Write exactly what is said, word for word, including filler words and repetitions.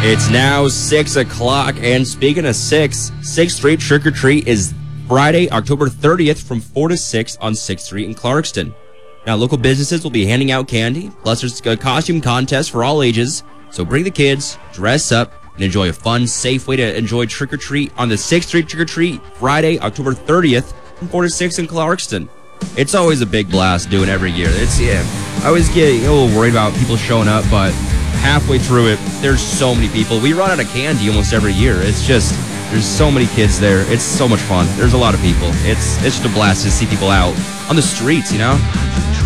It's now six o'clock, and speaking of six, sixth Street Trick or Treat is Friday, October thirtieth from four to six on sixth Street in Clarkston. Now, local businesses will be handing out candy, plus there's a costume contest for all ages, so bring the kids, dress up, and enjoy a fun, safe way to enjoy Trick or Treat on the sixth Street Trick or Treat Friday, October thirtieth from four to six in Clarkston. It's always a big blast doing every year. It's, yeah, I always get a little worried about people showing up, but halfway through it, there's so many people. We run out of candy almost every year. It's just, there's so many kids there. It's so much fun. There's a lot of people. It's, it's just a blast to see people out on the streets, you know?